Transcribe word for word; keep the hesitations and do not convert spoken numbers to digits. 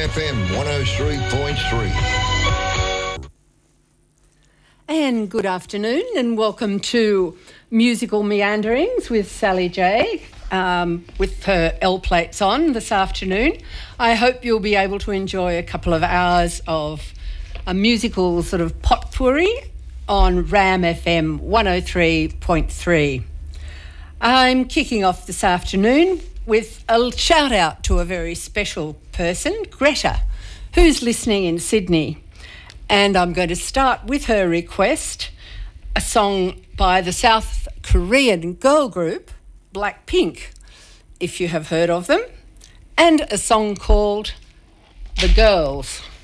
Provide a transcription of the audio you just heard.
F M one oh three point three. And good afternoon and welcome to Musical Meanderings with Sally J, um, with her L plates on this afternoon. I hope you'll be able to enjoy a couple of hours of a musical sort of potpourri on RAM F M one oh three point three. I'm kicking off this afternoon with a shout out to a very special person, Greta, who's listening in Sydney. And I'm going to start with her request, a song by the South Korean girl group Blackpink, if you have heard of them, and a song called The Girls.